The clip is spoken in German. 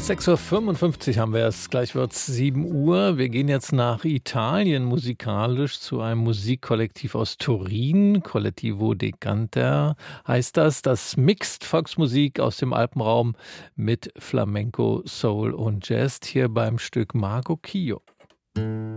6:55 Uhr haben wir es, gleich wird's 7 Uhr. Wir gehen jetzt nach Italien musikalisch zu einem Musikkollektiv aus Turin. Collettivo De Canter heißt das. Das mixt Volksmusik aus dem Alpenraum mit Flamenco, Soul und Jazz hier beim Stück Marco Chio.